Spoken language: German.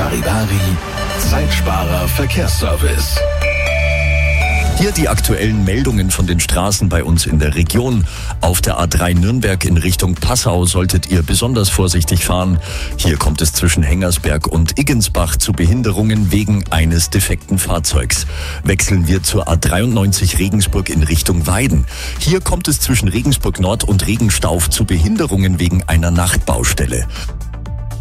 Charivari, Zeitsparer Verkehrsservice. Hier die aktuellen Meldungen von den Straßen bei uns in der Region. Auf der A3 Nürnberg in Richtung Passau solltet ihr besonders vorsichtig fahren. Hier kommt es zwischen Hengersberg und Iggensbach zu Behinderungen wegen eines defekten Fahrzeugs. Wechseln wir zur A93 Regensburg in Richtung Weiden. Hier kommt es zwischen Regensburg Nord und Regenstauf zu Behinderungen wegen einer Nachtbaustelle.